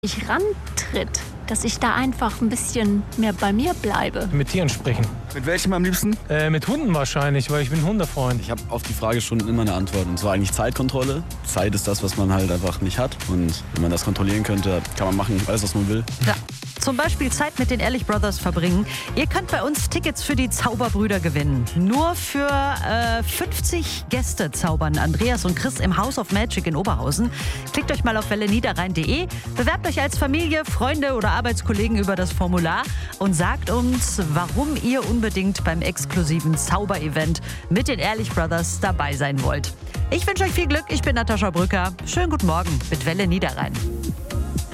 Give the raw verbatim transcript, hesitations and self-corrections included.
ich rantritt, dass ich da einfach ein bisschen mehr bei mir bleibe. Mit Tieren sprechen. Mit welchem am liebsten? Äh, mit Hunden wahrscheinlich, weil ich bin ein Hundefreund. Ich habe auf die Frage schon immer eine Antwort, und zwar eigentlich Zeitkontrolle. Zeit ist das, was man halt einfach nicht hat, und wenn man das kontrollieren könnte, kann man machen, alles was man will. Ja. Zum Beispiel Zeit mit den Ehrlich Brothers verbringen. Ihr könnt bei uns Tickets für die Zauberbrüder gewinnen. Nur für äh, fünfzig Gäste zaubern Andreas und Chris im House of Magic in Oberhausen. Klickt euch mal auf welle niederrhein punkt de, bewerbt euch als Familie, Freunde oder Arbeitskollegen über das Formular und sagt uns, warum ihr unbedingt beim exklusiven Zauberevent mit den Ehrlich Brothers dabei sein wollt. Ich wünsche euch viel Glück. Ich bin Natascha Brücker. Schönen guten Morgen mit Welle Niederrhein.